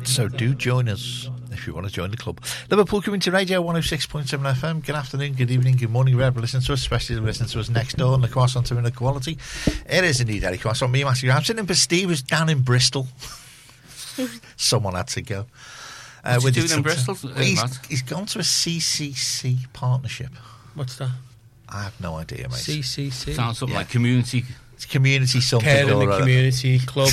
So do join us if you want to join the club. Liverpool Community Radio 106.7 FM. Good afternoon, good evening, good morning, wherever listen to us, especially if you listen to us next door on the Croissant to Inequality. It is indeed Eddie Croissant. Me, Matthew. I'm sitting in for Steve, who's down in Bristol. Someone had to go. What's he doing in Bristol? He's gone to a CCC partnership. What's that? I have no idea, mate. CCC? Sounds something like community. It's community something. Care in the community club.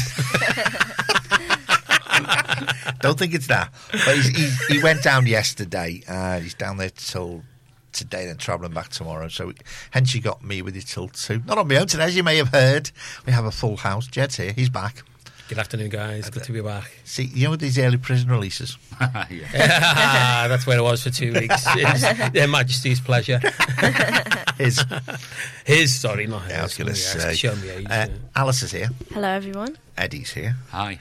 Don't think it's that. But he went down yesterday. He's down there till today, then travelling back tomorrow. So hence you got me with you till 2. Not on my own today, as you may have heard. We have a full house. Jed's here. He's back. Good afternoon, guys. Good to be back. See, you know these early prison releases? That's where I was for 2 weeks. Their Majesty's pleasure. His, sorry, not his. Yeah, I was going to say. Show me age. Alice is here. Hello, everyone. Eddie's here. Hi.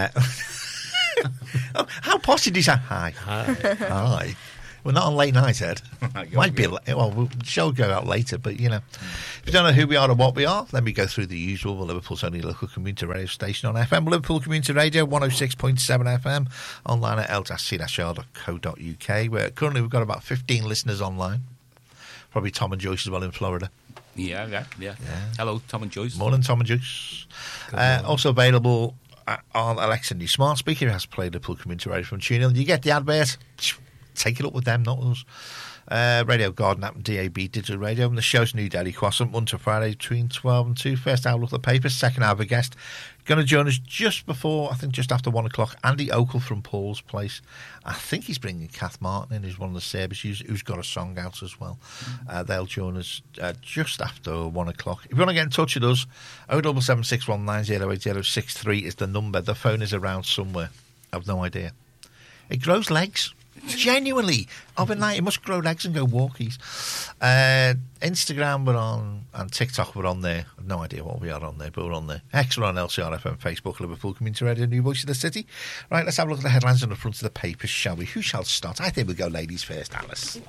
How posh did he say? Hi. Hi. We're not on late night, Ed. Might be. Well, the show will go out later, but you know, if you don't know who we are or what we are, let me go through the usual. Well, Liverpool's only local community radio station on FM. Liverpool Community Radio 106.7 FM. Online at l-c-r.co.uk. Where currently we've got about 15 listeners online. Probably Tom and Joyce as well in Florida. Yeah. Hello, Tom and Joyce. Morning, Tom and Joyce. Also available on Alexa and your smart speaker. It has to play Liverpool Community Radio from TuneIn. You get the advert. Take it up with them, not us. Radio Garden app and DAB digital radio. And the show's New Daily Croissant, Monday to Friday between 12 and 2. First hour, look at the papers. Second hour, a guest. Going to join us just before, I think just after 1 o'clock, Andy Okel from Paul's Place. I think he's bringing Kath Martin in, who's one of the services, who's got a song out as well. They'll join us just after 1 o'clock. If you want to get in touch with us, 07761908063 is the number. The phone is around somewhere. I've no idea. It grows legs. Genuinely. Overnight, it must grow legs and go walkies. Instagram, we're on, and TikTok, we're on there. I've no idea what we are on there, but we're on there. X, we're on LCRFM, Facebook, Liverpool Community Radio, New Voice of the City. Right, let's have a look at the headlines on the front of the papers, shall we? Who shall start? I think we'll go ladies first, Alice.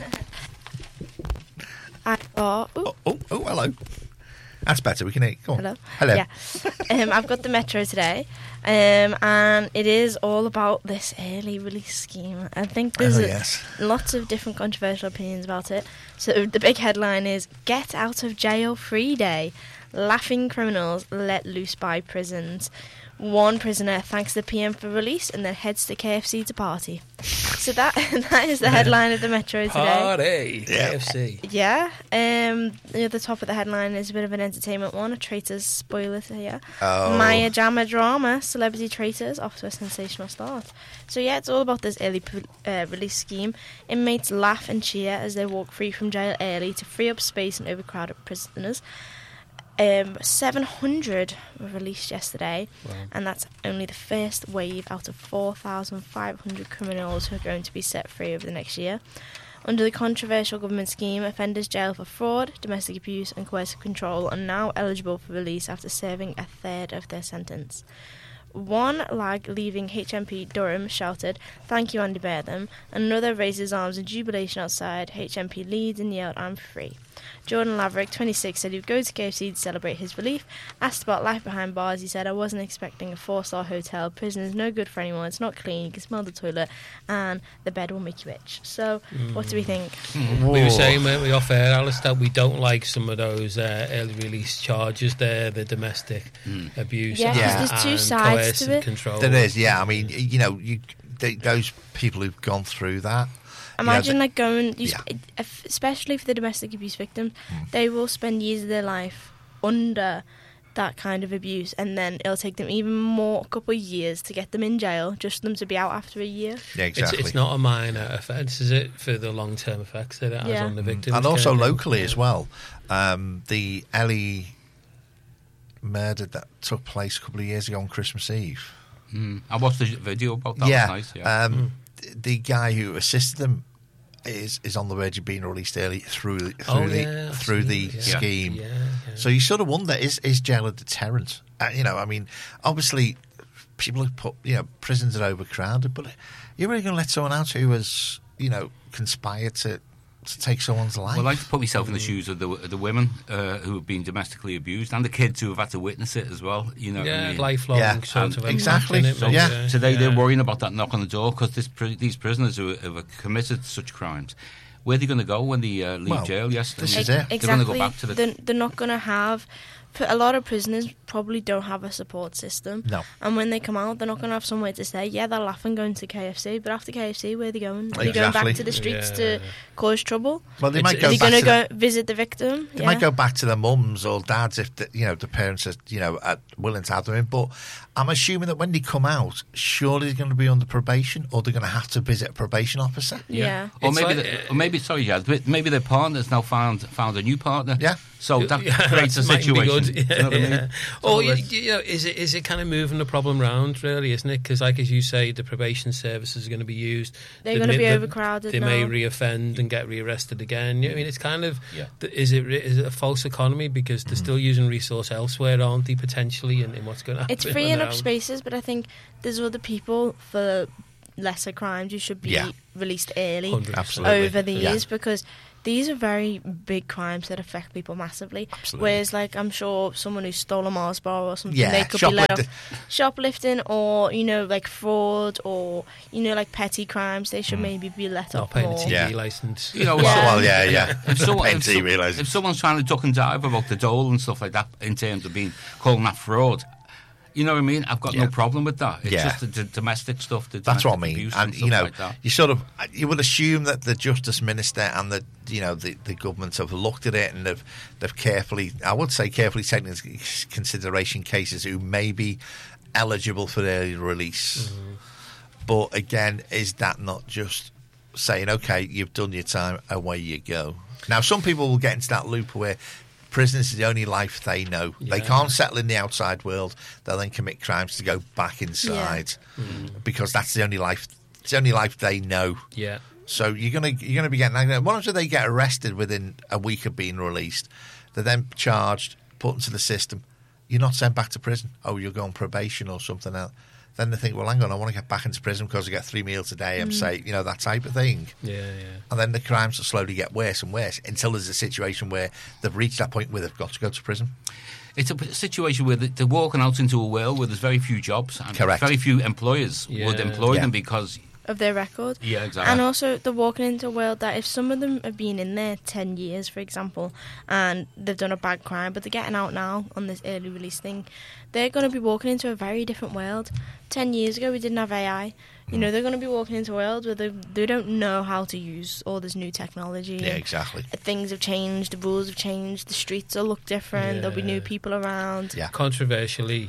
Oh, hello. That's better. We can hear. Go on. Hello. Yeah. I've got the Metro today, and it is all about this early release scheme. I think there's lots of different controversial opinions about it. So the big headline is "Get Out of Jail Free Day: Laughing criminals let loose by prisons." One prisoner thanks the PM for release and then heads to KFC to party. So that is the headline of the Metro today. Party! KFC. Yeah. The top of the headline is a bit of an entertainment one. A Traitors spoiler here. Oh. Maya Jama drama. Celebrity Traitors off to a sensational start. So yeah, it's all about this early release scheme. Inmates laugh and cheer as they walk free from jail early to free up space in overcrowded prisoners. 700 were released yesterday, and that's only the first wave out of 4,500 criminals who are going to be set free over the next year. Under the controversial government scheme, offenders jailed for fraud, domestic abuse and coercive control are now eligible for release after serving a third of their sentence. One lag leaving HMP Durham shouted, "Thank you, Andy Bertham." Another raised his arms in jubilation outside HMP Leeds and yelled, "I'm free." Jordan Laverick, 26, said he would go to KFC to celebrate his relief. Asked about life behind bars, he said, "I wasn't expecting a 4-star hotel. Prison is no good for anyone. It's not clean. You can smell the toilet. And the bed will make you itch." So, what do we think? We were saying, weren't we, off air, Alice, that we don't like some of those early release charges there, the domestic abuse. Yeah, because there's two sides to it. Control. There is, yeah. I mean, you know, those people who've gone through that. Imagine especially for the domestic abuse victims, they will spend years of their life under that kind of abuse, and then it'll take them even more, a couple of years to get them in jail, just for them to be out after a year. Yeah, exactly. It's not a minor offence, is it, for the long-term effects that it has on the victims? And also locally as well. The Ellie murder that took place a couple of years ago on Christmas Eve. I watched the video about that. Yeah. Was nice, the guy who assisted them is on the verge of being released early through the scheme. Yeah. So you sort of wonder, is jail a deterrent? I mean, obviously people have put, prisons are overcrowded, but you're really going to let someone out who has, conspired to to take someone's life. Well, I like to put myself in the shoes of the women who have been domestically abused and the kids who have had to witness it as well. You know, what I mean? lifelong sort of exactly. impact in it, Today they're worrying about that knock on the door because these prisoners who have committed such crimes, where are they going to go when they leave jail? Yes, this is it. Exactly. They're going to go back to They're not going to have. A lot of prisoners probably don't have a support system. No. And when they come out, they're not going to have somewhere to stay. Yeah, they're laughing going to KFC, but after KFC, where are they going? Are they going back to the streets to cause trouble? Well, they might go Are they back going to to go visit the victim? They might go back to their mums or dads if the parents are willing to have them in. But I'm assuming that when they come out, surely they're going to be under probation, or they're going to have to visit a probation officer. Yeah. Or maybe sorry, Jazz, maybe their partner's now found a new partner. Yeah. So that creates a situation. You know what I mean? Or is it kind of moving the problem round, really, isn't it? Because, like as you say, the probation services are going to be used. They're going to be overcrowded. They now. may reoffend and get rearrested again. I mean, it's kind of is it a false economy because they're still using resource elsewhere, aren't they? Potentially, in what's going to happen. It's freeing up spaces, but I think there's other people for lesser crimes who should be released early 100%. over these because these are very big crimes that affect people massively. Absolutely. Whereas, like, I'm sure someone who stole a Mars bar or something, they could shoplifting. be let off. Shoplifting or, like fraud or, like petty crimes, they should maybe be let Not off paying a more. TV license. You know, if someone's trying to duck and dive about the dole and stuff like that in terms of calling that fraud, you know what I mean? I've got no problem with that. It's just the domestic stuff. That's what I mean. And like that. You would assume that the Justice Minister and the government have looked at it and they've carefully taken into consideration cases who may be eligible for early release. Mm-hmm. But again, is that not just saying, okay, you've done your time, away you go? Now, some people will get into that loop where prison is the only life they know. Yeah. They can't settle in the outside world. They'll then commit crimes to go back inside because that's the only life. It's the only life they know. Yeah. So you're gonna be getting. Once they get arrested within a week of being released, they're then charged, put into the system. You're not sent back to prison. Oh, you're going probation or something else. Then they think, well, hang on, I want to get back into prison because I get 3 meals a day and say, that type of thing. Yeah. And then the crimes will slowly get worse and worse until there's a situation where they've reached that point where they've got to go to prison. It's a situation where they're walking out into a world where there's very few jobs and very few employers would employ them because of their record. Yeah, exactly. And also they're walking into a world that if some of them have been in there 10 years, for example, and they've done a bad crime, but they're getting out now on this early release thing, they're going to be walking into a very different world. 10 years ago, we didn't have AI. They're going to be walking into a world where they don't know how to use all this new technology. Yeah, exactly. Things have changed, the rules have changed, the streets will look different, there'll be new people around. Yeah. Controversially,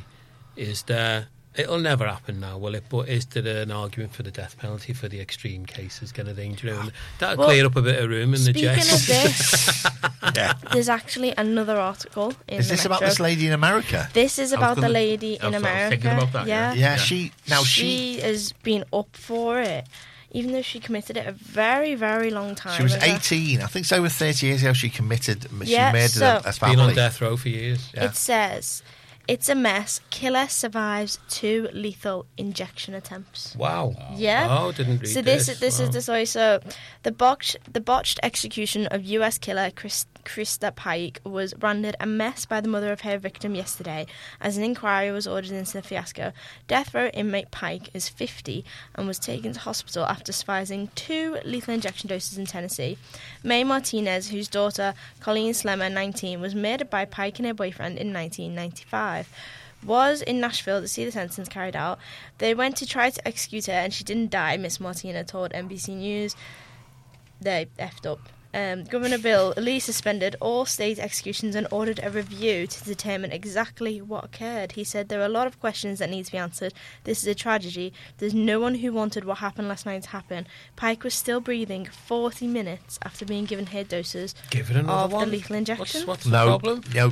it'll never happen now, will it? But is there an argument for the death penalty for the extreme cases kind of thing? Do you know? That'll clear up a bit of room in the jail. Speaking of this, there's actually another article in Is this about this lady in America? This is about the lady in America. I was thinking about that, yeah. She has been up for it, even though she committed it a very, very long time ago. She was 18. I think it's over 30 years ago she committed. She murdered a She's family. been on death row for years. Yeah. It says, it's a mess. Killer survives 2 lethal injection attempts. Wow. Yeah. Oh, didn't read this. This is the story. So the botched execution of U.S. killer Krista Pike was branded a mess by the mother of her victim yesterday as an inquiry was ordered into the fiasco. Death row inmate Pike is 50 and was taken to hospital after surviving 2 lethal injection doses in Tennessee. Mae Martinez, whose daughter Colleen Slemmer, 19, was murdered by Pike and her boyfriend in 1995. Was in Nashville to see the sentence carried out. They went to try to execute her and she didn't die, Miss Martinez told NBC News. They effed up. Governor Bill Lee suspended all state executions and ordered a review to determine exactly what occurred. He said there are a lot of questions that need to be answered. This is a tragedy. There's no one who wanted what happened last night to happen. Pike was still breathing 40 minutes after being given her doses of the lethal injection. What's the problem? No.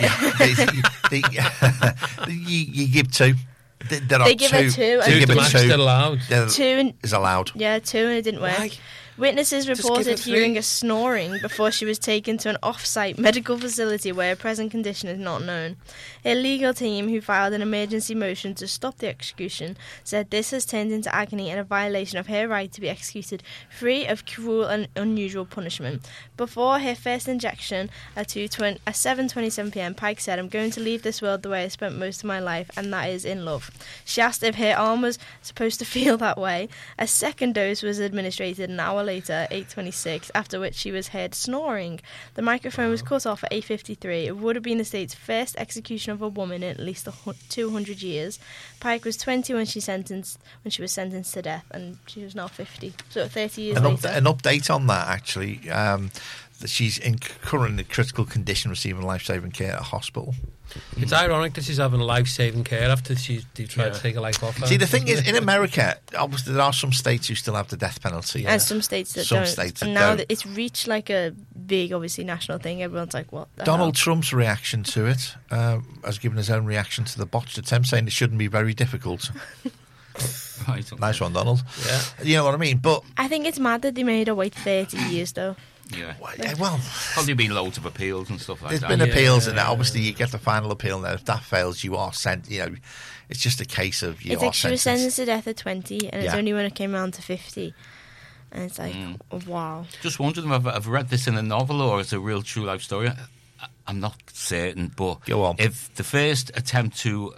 You give 2. They give her 2. They give her 2. Allowed. 2 is allowed. Yeah, 2 and it didn't work. Why? Witnesses reported hearing her snoring before she was taken to an off-site medical facility where her present condition is not known. A legal team who filed an emergency motion to stop the execution said this has turned into agony and a violation of her right to be executed free of cruel and unusual punishment. Before her first injection at 7:27 p.m, Pike said, "I'm going to leave this world the way I spent most of my life, and that is in love." She asked if her arm was supposed to feel that way. A second dose was administered an hour later, 8:26, after which she was heard snoring. The microphone was cut off at 8:53. It would have been the state's first execution of a woman in at least 200 years. Pike was 20 when she was sentenced to death, and she was now 50. So 30 years later. An update on that, actually. That she's in currently critical condition, receiving life-saving care at a hospital. It's ironic that she's having life-saving care after they tried to take her life off her. See, the thing is, in America, obviously there are some states who still have the death penalty. And some states that don't. And now that it's reached like a big, obviously, national thing, everyone's like, what the Donald hell? Trump's reaction to it has given his own reaction to the botched attempt, saying it shouldn't be very difficult. Right, okay. Nice one, Donald. Yeah. You know what I mean? But I think it's mad that they made her wait 30 years, though. Yeah. Well, Probably been loads of appeals and stuff like there's that. been appeals, and obviously you get the final appeal, and if that fails, you are sent. You know, it's just a case of you It's are like she was sentenced. sentenced to death at 20, and it's only when it came around to 50. And it's like, wow. Just wondering if I've read this in a novel or it's a real true life story. I'm not certain, but Go on. If the first attempt to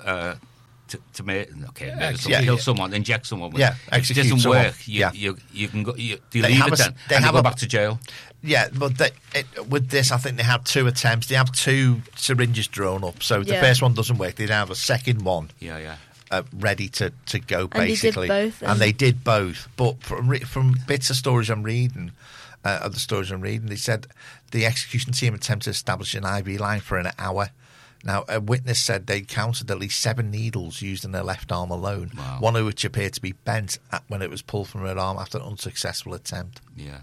kill someone, inject someone, if it execute doesn't someone. work, you can go. Do you They leave have it a- then? they And have you a- go back to jail. Yeah, but with this, I think they had 2 attempts. They have 2 syringes drawn up, so if the first one doesn't work, they'd have a second one. Yeah. Ready to go, And basically. they did both, And they did both. But from bits of stories I'm reading, they said the execution team attempted to establish an IV line for an hour. Now, a witness said they counted at least 7 needles used in her left arm alone, one of which appeared to be bent when it was pulled from her arm after an unsuccessful attempt. Yeah.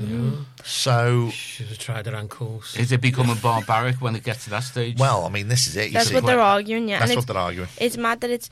So, Should have tried her ankles. Is it becoming barbaric when it gets to that stage? well, I mean, this is it. You That's see. what they're arguing, yeah. That's And what they're arguing. It's mad that it's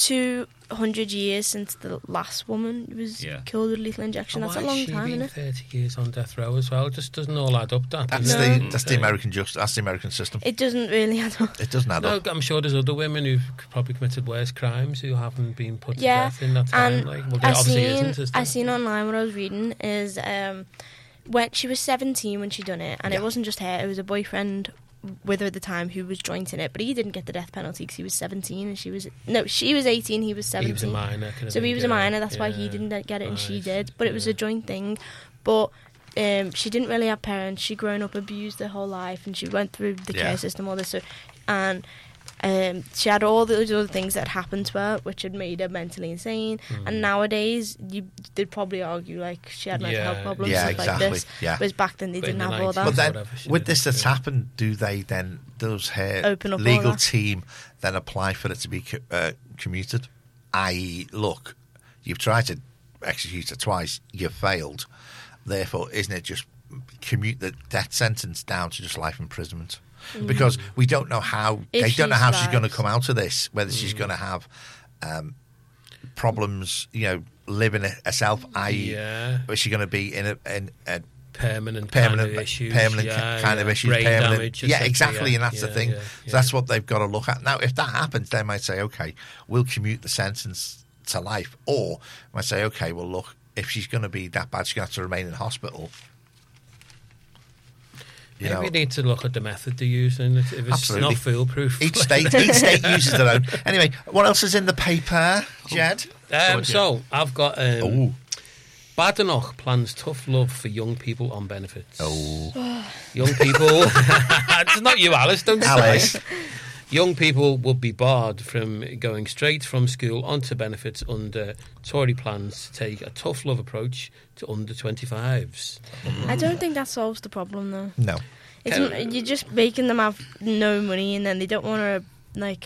200 years since the last woman was killed with lethal injection. That's a long time, isn't it? 30 years on death row as well. It just doesn't all add up, that. That's does it? the American that's the American system. It doesn't really add up. It doesn't add No, up. I'm sure there's other women who've probably committed worse crimes who haven't been put to Yeah, death in that time. and Well, there obviously isn't. Is there? I seen online what I was reading is when she was 17 when she done it, and it wasn't just her, it was a boyfriend with her at the time who was joint in it, but he didn't get the death penalty because he was 17 and she was 18, he was 17. He was a minor. So he was a minor, that's why he didn't get it and she did, but it was a joint thing. But she didn't really have parents, she'd grown up abused her whole life, and she went through the care system, all this, so, and she had all those other things that happened to her which had made her mentally insane, and nowadays they'd probably argue like she had mental health problems, stuff like this, whereas back then they didn't have all that. But then with this that's happened, does her Open up legal all that? team then apply for it to be commuted? I.e., look, you've tried to execute it twice, you've failed, therefore isn't it just commute the death sentence down to just life imprisonment? Because we don't know how she's going to come out of this, whether she's going to have problems, living herself. I.e., is she going to be in a permanent kind of issues, brain damage, exactly, and that's the thing. So that's what they've got to look at. Now, if that happens, they might say, okay, we'll commute the sentence to life, or might say, okay, well, look, if she's going to be that bad, she's going to have to remain in hospital. Maybe we need to look at the method they use, and if it's not foolproof. Each state uses their own. Anyway, what else is in the paper, Jed? So I've got Badenoch plans tough love for young people on benefits. Young people. It's not you, Alice. Don't Alice. Young people would be barred from going straight from school onto benefits under Tory plans to take a tough love approach to under 25s. I don't think that solves the problem, though. No. You're just making them have no money, and then they don't want to, they'll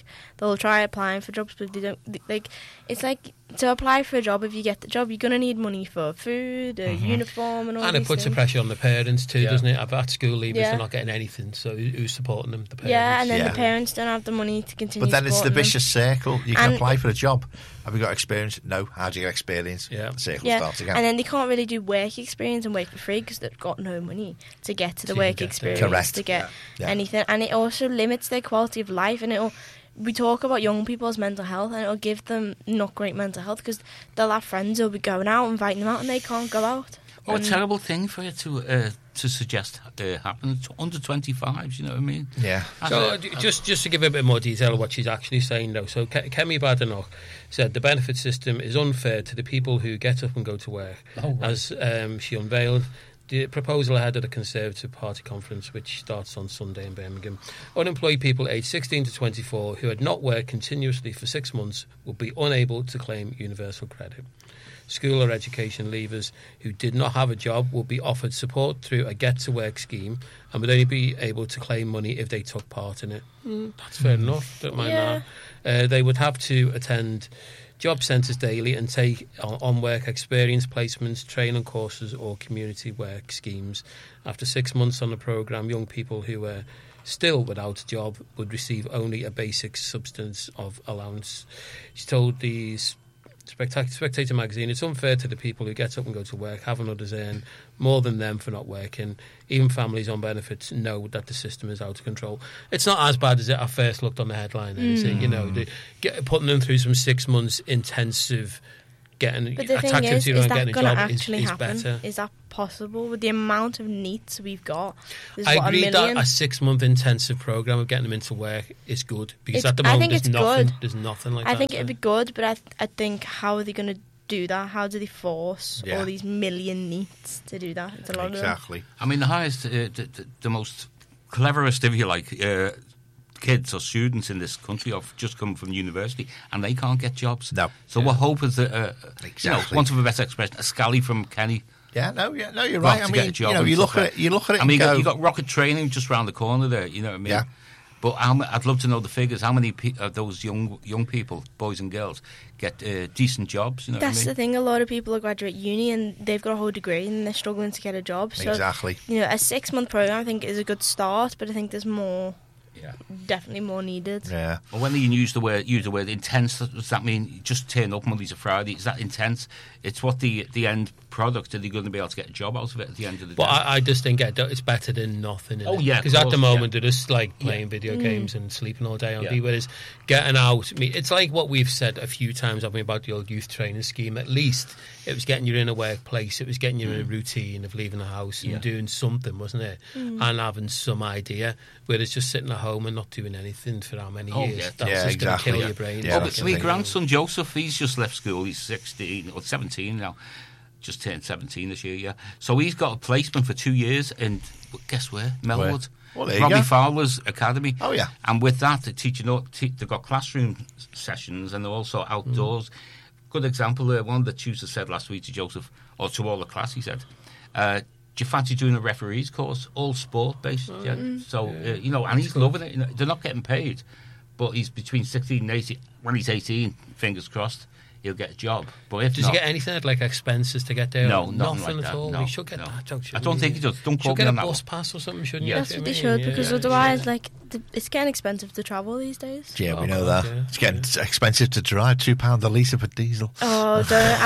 they'll try applying for jobs, but they don't. It's like to apply for a job. If you get the job, you're going to need money for food, a uniform, and all. And these it puts things. the pressure on the parents too, doesn't it? At school leavers, they're not getting anything. So who's supporting them? The parents. Yeah, and then the parents don't have the money to continue. But then it's the supporting them. vicious circle. You can apply for a job. Have you got experience? No. How do you get experience? Yeah. The circle starts again. And then they can't really do work experience and work for free because they've got no money to get to the work experience, to get anything. And it also limits their quality of life. And we talk about young people's mental health, and it'll give them not great mental health because they'll have friends who'll be going out, inviting them out, and they can't go out. Oh, a terrible thing for you to suggest happen to under 25s, you know what I mean? Yeah. So just to give a bit more detail of what she's actually saying, though. So Kemi Badenoch said the benefit system is unfair to the people who get up and go to work. As she unveiled the proposal ahead of the Conservative Party conference, which starts on Sunday in Birmingham. Unemployed people aged 16 to 24 who had not worked continuously for 6 months will be unable to claim universal credit. School or education leavers who did not have a job will be offered support through a get-to-work scheme and would only be able to claim money if they took part in it. That's fair enough. Don't mind that. They would have to attend job centres daily and take on work experience placements, training courses or community work schemes. After 6 months on the programme, young people who were still without a job would receive only a basic substance of allowance. She told these Spectator magazine, it's unfair to the people who get up and go to work, having others earn more than them for not working. Even families on benefits know that the system is out of control. It's not as bad as it at first looked on the headline, is it? You know, putting them through some 6 months intensive getting but the thing activity is around that getting a going to job actually is happen? better. Is that possible with the amount of NEETs we've got? There's, I what, agree a million? that a 6 month intensive programme of getting them into work is good because at the I moment think there's it's nothing. good. There's nothing like that. I think it'd be good, but I think how are they going to do that? How do they force all these million NEETs to do that? It's a lot of them. I mean, the highest, the most cleverest, if you like, kids or students in this country have just come from university and they can't get jobs. No. So what hope is that, want of a better expression, a scally from Kenny. You're right. I mean, you look at it. I mean, you got rocket training just round the corner there. You know what I mean? Yeah. But I'd love to know the figures. How many of those young people, boys and girls, get decent jobs? You know That's what I mean? the thing. A lot of people will graduate uni and they've got a whole degree and they're struggling to get a job. So, exactly. A 6 month program I think is a good start, but I think there's more. Definitely more needed. Yeah. Well, when you use the word intense, does that mean just turn up Monday to Friday? Is that intense? It's what the end product. Are they going to be able to get a job out of it at the end of the day? But I just think it's better than nothing. Because at the moment they're just like playing video games and sleeping all day on TV. Whereas getting out, I mean, it's like what we've said a few times about the old youth training scheme. At least it was getting you in a workplace. It was getting you in a routine of leaving the house and doing something, wasn't it? And having some idea. Whereas just sitting at home and not doing anything for how many years? That's just going to kill your brain. But my grandson Joseph, he's just left school. He's 16 or 17 now. Just turned 17 this year, So he's got a placement for 2 years in, guess where? Melwood. Well, there you Robbie go. Fowler's Academy. Oh, yeah. And with that, they've got classroom sessions and they're also outdoors. Good example there. One of the tutors said last week to Joseph, or to all the class, he said, do you fancy doing a referee's course? All sport-based. So, and he's loving it. They're not getting paid, but he's between 16 and 18. When he's 18, fingers crossed, he'll get a job. But if does he get anything like expenses to get there? No, nothing like at all. No, he should get that. I don't think he does. Don't quote me on that. Get a bus pass or something, shouldn't you? That's what they should, because otherwise, it's getting expensive to travel these days. Yeah, we know that. It's getting expensive to drive. £2 a litre for diesel. Oh,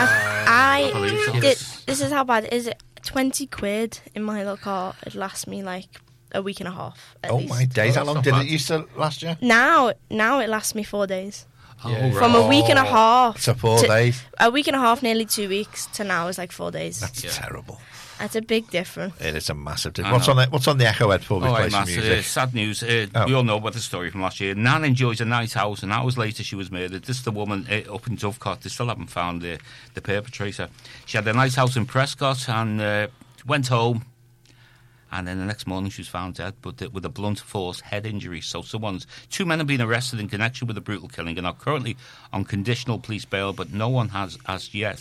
this is how bad it is. 20 quid in my little car. It lasts me like a week and a half. At least. My days! How long did it used to last you? Now it lasts me 4 days. From a week and a half to 4 days. A week and a half, nearly 2 weeks, to now is like 4 days. That's terrible. That's a big difference. It is a massive difference. What's on the Echo Ed before we play some music? Sad news. We all know about the story from last year. Nan enjoys a nice house, and hours later she was murdered. This is the woman up in Dovecot. They still haven't found the perpetrator. She had a nice house in Prescott and went home. And then the next morning she was found dead, but with a blunt force head injury. So 2 men have been arrested in connection with the brutal killing and are currently on conditional police bail, but no one has as yet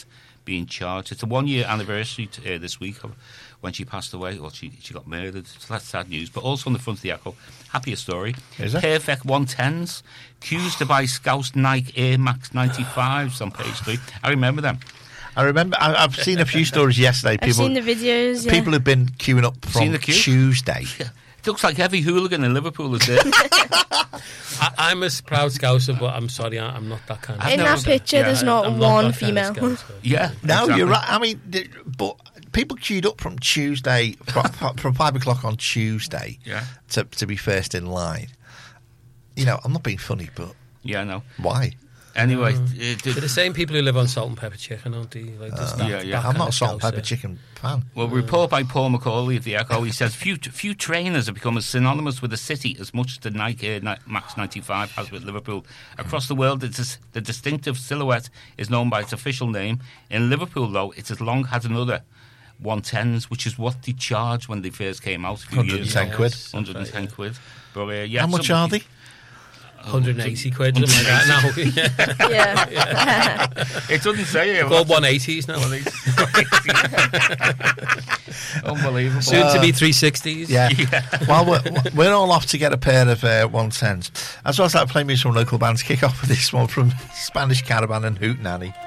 being charged. It's a 1-year anniversary this week of when she passed away. Well, she got murdered. So that's sad news. But also on the front of the Echo, happier story. Is it? Perfect 110s, accused to buy Scouse Nike Air Max 95s on page 3. I remember them. I remember. I've seen a few stories yesterday. I've seen the videos. Yeah. People have been queuing up from the queue? Tuesday. It looks like every hooligan in Liverpool is there. I'm a proud Scouser, but I'm sorry, I'm not that kind of... In that picture, there's not I'm one that kind of female. Scouser. Yeah. No, exactly. you're right. I mean, but people queued up from Tuesday, from 5 o'clock on Tuesday, to be first in line. You know, I'm not being funny, but Yeah, I know. why? Anyway, They're the same people who live on salt and pepper chicken, aren't they? Like, I'm not a salt and pepper chicken fan. well, report by Paul McCauley of the Echo. He says few trainers have become as synonymous with the city as much as the Nike Air Max 95 has with Liverpool. Across the world, the distinctive silhouette is known by its official name. In Liverpool, though, it has long had another 110s, which is what they charged when they first came out. A few years 110 ago. quid. 110 quid. But, How much are they? 180 quid, something like that now. Yeah. It doesn't say here. Called 180s now. Unbelievable. Soon to be 360s. Yeah. Well, we're all off to get a pair of 110s. As well as that, playing me some local bands. Kick off with this one from Spanish Caravan and Hootenanny.